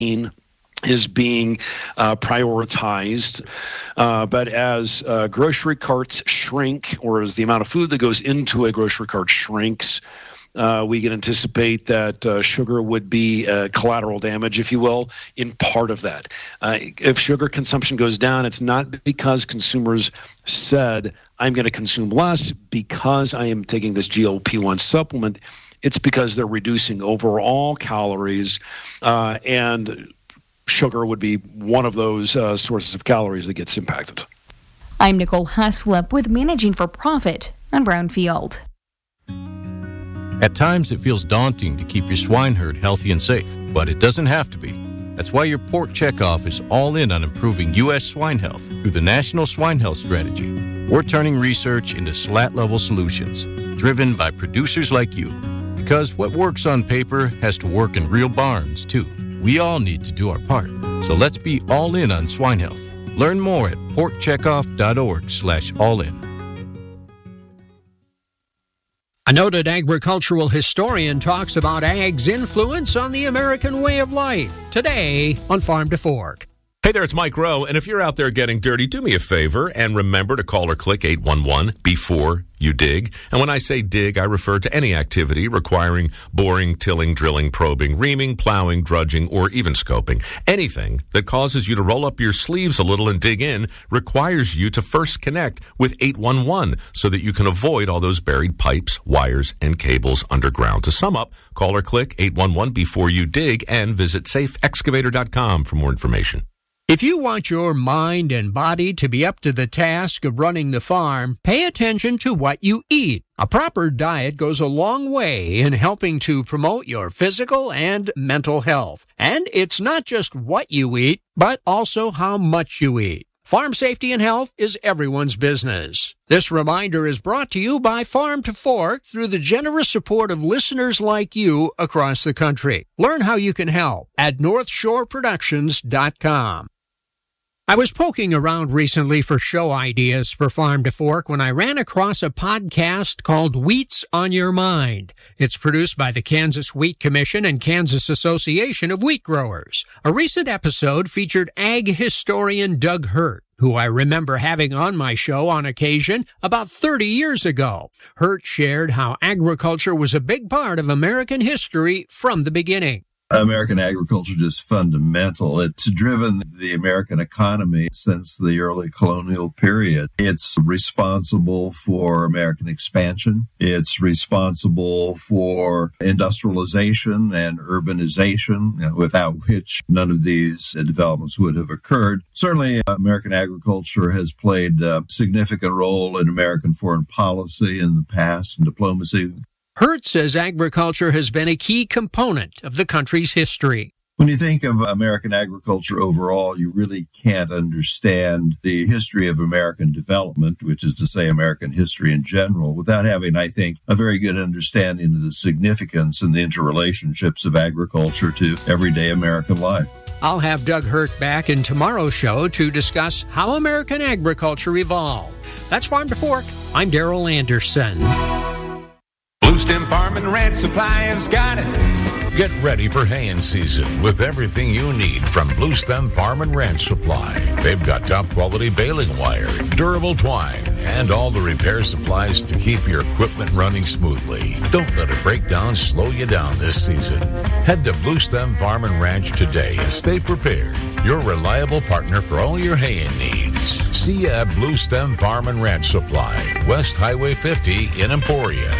is being prioritized. But as grocery carts shrink, or as the amount of food that goes into a grocery cart shrinks, we can anticipate that sugar would be collateral damage, if you will, in part of that. If sugar consumption goes down, it's not because consumers said, I'm going to consume less because I am taking this GLP-1 supplement. It's because they're reducing overall calories, and sugar would be one of those sources of calories that gets impacted. I'm Nicole Haslip with Managing for Profit on Brownfield. At times, it feels daunting to keep your swine herd healthy and safe, but it doesn't have to be. That's why your Pork Checkoff is all in on improving U.S. swine health through the National Swine Health Strategy. We're turning research into SLAT-level solutions, driven by producers like you. Because what works on paper has to work in real barns, too. We all need to do our part. So let's be all in on swine health. Learn more at porkcheckoff.org/all-in. A noted agricultural historian talks about ag's influence on the American way of life. Today on Farm to Fork. Hey there, it's Mike Rowe, and if you're out there getting dirty, do me a favor and remember to call or click 811 before you dig. And when I say dig, I refer to any activity requiring boring, tilling, drilling, probing, reaming, plowing, drudging, or even scoping. Anything that causes you to roll up your sleeves a little and dig in requires you to first connect with 811 so that you can avoid all those buried pipes, wires, and cables underground. To sum up, call or click 811 before you dig and visit safeexcavator.com for more information. If you want your mind and body to be up to the task of running the farm, pay attention to what you eat. A proper diet goes a long way in helping to promote your physical and mental health. And it's not just what you eat, but also how much you eat. Farm safety and health is everyone's business. This reminder is brought to you by Farm to Fork through the generous support of listeners like you across the country. Learn how you can help at NorthshoreProductions.com. I was poking around recently for show ideas for Farm to Fork when I ran across a podcast called Wheat's on Your Mind. It's produced by the Kansas Wheat Commission and Kansas Association of Wheat Growers. A recent episode featured ag historian Doug Hurt, who I remember having on my show on occasion about 30 years ago. Hurt shared how agriculture was a big part of American history from the beginning. American agriculture is fundamental. It's driven the American economy since the early colonial period. It's responsible for American expansion. It's responsible for industrialization and urbanization, without which none of these developments would have occurred. Certainly, American agriculture has played a significant role in American foreign policy in the past and diplomacy. Hurt says agriculture has been a key component of the country's history. When you think of American agriculture overall, you really can't understand the history of American development, which is to say American history in general, without having, I think, a very good understanding of the significance and the interrelationships of agriculture to everyday American life. I'll have Doug Hurt back in tomorrow's show to discuss how American agriculture evolved. That's Farm to Fork. I'm Darrell Anderson. Blue Stem Farm and Ranch Supply has got it. Get ready for haying season with everything you need from Blue Stem Farm and Ranch Supply. They've got top quality baling wire, durable twine, and all the repair supplies to keep your equipment running smoothly. Don't let a breakdown slow you down this season. Head to Blue Stem Farm and Ranch today and stay prepared. Your reliable partner for all your haying needs. See you at Blue Stem Farm and Ranch Supply, West Highway 50 in Emporia.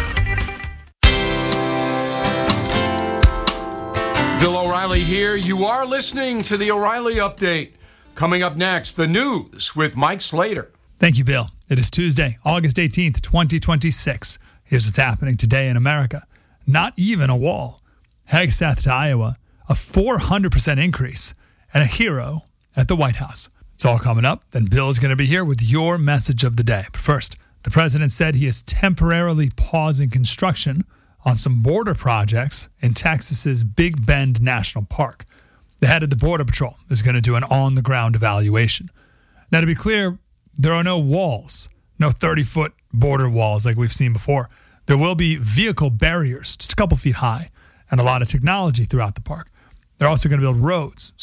Bill O'Reilly here. You are listening to the O'Reilly Update. Coming up next, the news with Mike Slater. Thank you, Bill. It is Tuesday, August 18th, 2026. Here's what's happening today in America. Not even a wall. Hegseth to Iowa, a 400% increase, and a hero at the White House. It's all coming up. Then Bill is going to be here with your message of the day. But first, the president said he is temporarily pausing construction on some border projects in Texas's Big Bend National Park. The head of the Border Patrol is going to do an on-the-ground evaluation. Now, to be clear, there are no walls, no 30-foot border walls like we've seen before. There will be vehicle barriers just a couple feet high and a lot of technology throughout the park. They're also going to build roads.